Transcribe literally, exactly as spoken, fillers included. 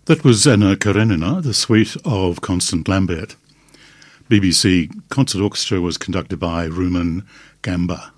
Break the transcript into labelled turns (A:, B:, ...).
A: That was Anna Karenina, the suite of Constant Lambert. B B C Concert Orchestra was conducted by Rumen Gamba.